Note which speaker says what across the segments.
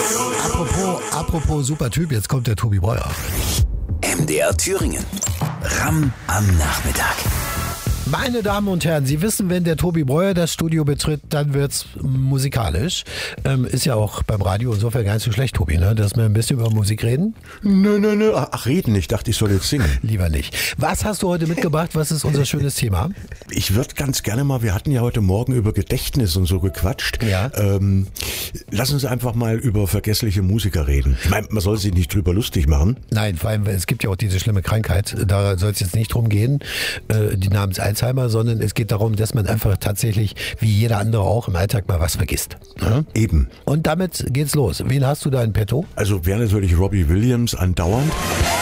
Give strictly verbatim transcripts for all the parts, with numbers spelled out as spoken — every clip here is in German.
Speaker 1: Apropos, apropos super Typ, jetzt kommt der Tobi Breuer.
Speaker 2: M D R Thüringen. Ram am Nachmittag.
Speaker 1: Meine Damen und Herren, Sie wissen, wenn der Tobi Breuer das Studio betritt, dann wird's musikalisch. Ähm, ist ja auch beim Radio insofern gar nicht so schlecht, Tobi, ne? Dass wir ein bisschen über Musik reden.
Speaker 3: Nö, nö, nö. Ach, reden. Ich dachte, ich soll jetzt singen.
Speaker 1: Lieber nicht. Was hast du heute mitgebracht? Was ist unser schönes Thema?
Speaker 3: Ich würde ganz gerne mal, wir hatten ja heute Morgen über Gedächtnis und so gequatscht.
Speaker 1: Ja.
Speaker 3: Ähm, lass uns einfach mal über vergessliche Musiker reden. Ich meine, man soll sich nicht drüber lustig machen.
Speaker 1: Nein, vor allem, es gibt ja auch diese schlimme Krankheit. Da soll es jetzt nicht drum gehen, äh, die namens Alzheimer, sondern es geht darum, dass man einfach tatsächlich, wie jeder andere auch, im Alltag mal was vergisst. Ne?
Speaker 3: Eben.
Speaker 1: Und damit geht's los. Wen hast du da in petto?
Speaker 3: Also wäre natürlich Robbie Williams andauernd.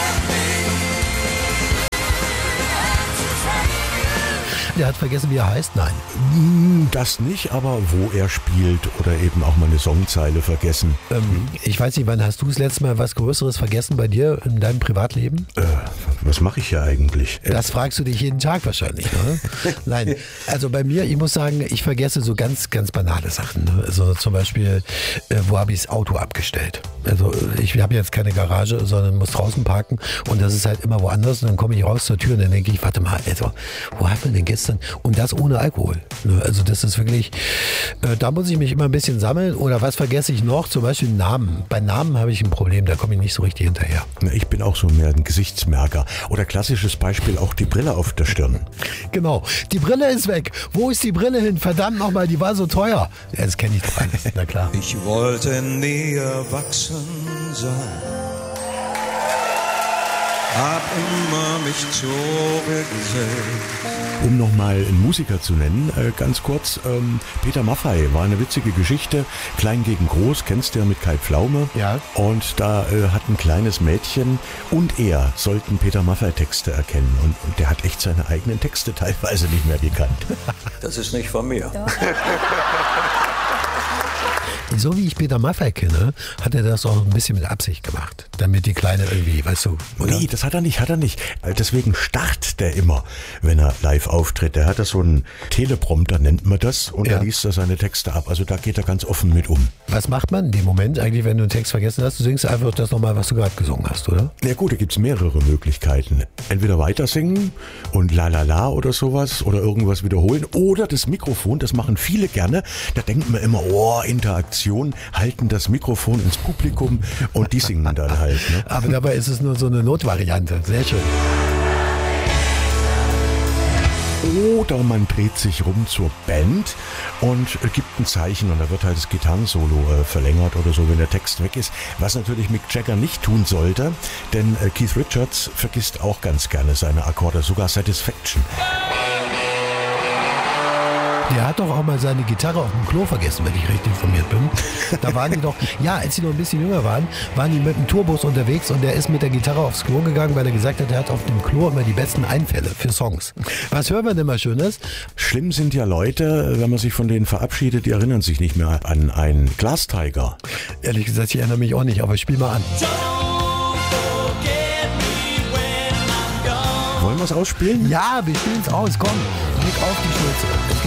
Speaker 1: Der hat vergessen, wie er heißt? Nein.
Speaker 3: Das nicht, aber wo er spielt oder eben auch mal eine Songzeile vergessen.
Speaker 1: Ähm, ich weiß nicht, wann hast du das letzte Mal was Größeres vergessen bei dir in deinem Privatleben?
Speaker 3: Äh, was mache ich hier eigentlich?
Speaker 1: Das fragst du dich jeden Tag wahrscheinlich, ne? Nein, also bei mir, ich muss sagen, ich vergesse so ganz, ganz banale Sachen. Ne? Also zum Beispiel, äh, wo habe ich das Auto abgestellt? Also ich habe jetzt keine Garage, sondern muss draußen parken und das ist halt immer woanders und dann komme ich raus zur Tür und dann denke ich, warte mal, also, wo hat man denn gestern? Und das ohne Alkohol. Ne? Also das ist wirklich, äh, da muss ich mich immer ein bisschen sammeln. Oder was vergesse ich noch? Zum Beispiel Namen. Bei Namen habe ich ein Problem, da komme ich nicht so richtig hinterher.
Speaker 3: Ich bin auch so mehr ein Gesichtsmerker. Oder klassisches Beispiel auch die Brille auf der Stirn.
Speaker 1: Genau, die Brille ist weg. Wo ist die Brille hin? Verdammt nochmal, die war so teuer. Ja, das kenne ich doch alles, na klar.
Speaker 4: Ich wollte nie erwachsen sein, hab immer mich zurückgesetzt.
Speaker 3: Um nochmal einen Musiker zu nennen, äh, ganz kurz, ähm, Peter Maffay war eine witzige Geschichte, Klein gegen Groß, kennst du ja mit Kai Pflaume.
Speaker 1: Ja.
Speaker 3: Und da äh, hat ein kleines Mädchen und er sollten Peter Maffay Texte erkennen und, und der hat echt seine eigenen Texte teilweise nicht mehr gekannt.
Speaker 4: Das ist nicht von mir.
Speaker 1: So wie ich Peter Maffay kenne, hat er das auch ein bisschen mit Absicht gemacht. Damit die Kleine irgendwie, weißt du, oder?
Speaker 3: Nee, das hat er nicht, hat er nicht. Deswegen starrt der immer, wenn er live auftritt. Der hat da so einen Teleprompter, nennt man das, und
Speaker 1: Ja.
Speaker 3: er liest da seine Texte ab. Also da geht er ganz offen mit um.
Speaker 1: Was macht man in dem Moment eigentlich, wenn du einen Text vergessen hast? Du singst einfach das nochmal, was du gerade gesungen hast, oder?
Speaker 3: Ja gut, da gibt's mehrere Möglichkeiten. Entweder weiter singen und la la la oder sowas oder irgendwas wiederholen oder das Mikrofon, das machen viele gerne. Da denkt man immer, oh, Interaktion, halten das Mikrofon ins Publikum und die singen dann halt. Ne?
Speaker 1: Aber dabei ist es nur so eine Notvariante. Sehr schön.
Speaker 3: Oder man dreht sich rum zur Band und gibt ein Zeichen und da wird halt das Gitarrensolo äh, verlängert oder so, wenn der Text weg ist. Was natürlich Mick Jagger nicht tun sollte, denn äh, Keith Richards vergisst auch ganz gerne seine Akkorde, sogar Satisfaction.
Speaker 1: Der hat doch auch mal seine Gitarre auf dem Klo vergessen, wenn ich richtig informiert bin. Da waren die doch, ja, als sie noch ein bisschen jünger waren, waren die mit dem Tourbus unterwegs und der ist mit der Gitarre aufs Klo gegangen, weil er gesagt hat, er hat auf dem Klo immer die besten Einfälle für Songs. Was hören wir denn mal Schönes?
Speaker 3: Schlimm sind ja Leute, wenn man sich von denen verabschiedet, die erinnern sich nicht mehr an einen Glass Tiger.
Speaker 1: Ehrlich gesagt, ich erinnere mich auch nicht, aber ich spiel mal an.
Speaker 3: Wollen wir es ausspielen?
Speaker 1: Ja, wir spielen es aus, komm. Blick auf die Schulze. Es geht